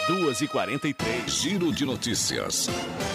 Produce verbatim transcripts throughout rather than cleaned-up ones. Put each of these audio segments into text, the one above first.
duas e quarenta e três. Giro de notícias.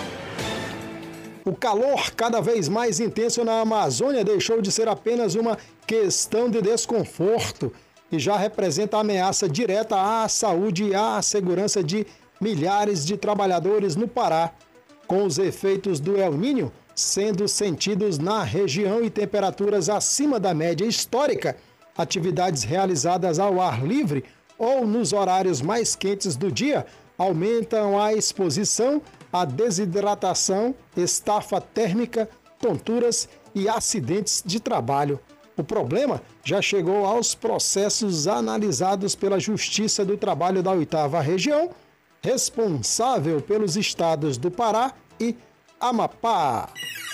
O calor cada vez mais intenso na Amazônia deixou de ser apenas uma questão de desconforto e já representa ameaça direta à saúde e à segurança de milhares de trabalhadores no Pará, com os efeitos do El Niño sendo sentidos na região e temperaturas acima da média histórica. Atividades realizadas ao ar livre ou nos horários mais quentes do dia aumentam a exposição à desidratação, estafa térmica, tonturas e acidentes de trabalho. O problema já chegou aos processos analisados pela Justiça do Trabalho da oitava Região, responsável pelos estados do Pará e Amapá.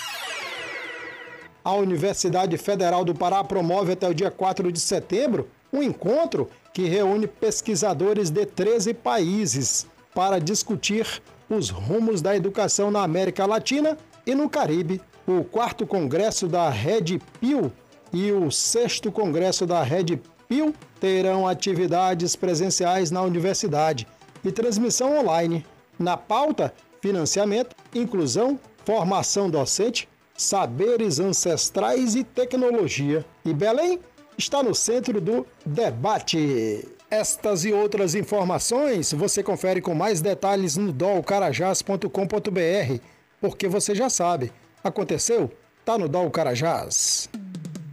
A Universidade Federal do Pará promove até o dia quatro de setembro um encontro que reúne pesquisadores de treze países para discutir os rumos da educação na América Latina e no Caribe. O quarto congresso da Rede Pio e o sexto congresso da Rede Pio terão atividades presenciais na universidade e transmissão online. Na pauta, financiamento, inclusão, formação docente, saberes ancestrais e tecnologia. E Belém está no centro do debate. Estas e outras informações você confere com mais detalhes no dol carajás ponto com ponto br, porque você já sabe, aconteceu, tá no Dol Carajás.